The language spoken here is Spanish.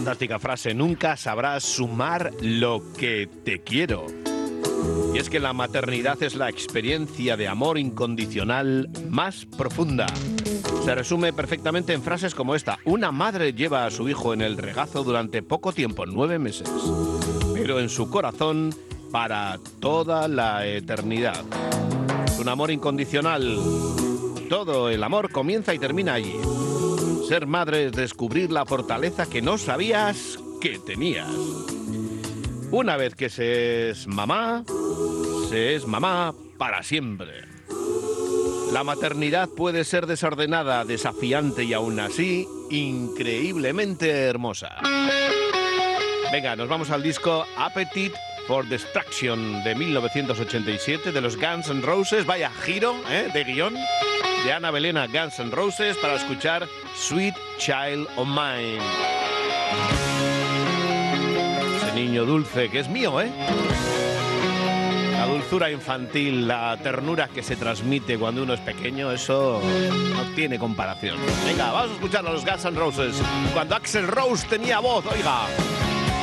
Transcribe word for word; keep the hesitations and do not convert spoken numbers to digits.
fantástica frase: nunca sabrás sumar lo que te quiero. Y es que la maternidad es la experiencia de amor incondicional más profunda. Se resume perfectamente en frases como esta: una madre lleva a su hijo en el regazo durante poco tiempo, nueve meses, pero en su corazón para toda la eternidad. Es un amor incondicional. Todo el amor comienza y termina allí. Ser madre es descubrir la fortaleza que no sabías que tenías. Una vez que se es mamá, se es mamá para siempre. La maternidad puede ser desordenada, desafiante y aún así increíblemente hermosa. Venga, nos vamos al disco Appetite for Destruction de mil novecientos ochenta y siete de los Guns N' Roses. Vaya giro, ¿eh?, de guión de Ana Belén a Guns N' Roses para escuchar Sweet Child of Mine. Ese niño dulce que es mío, ¿eh? La dulzura infantil, la ternura que se transmite cuando uno es pequeño, eso no tiene comparación. Venga, vamos a escuchar a los Guns N' Roses. Cuando Axl Rose tenía voz, oiga.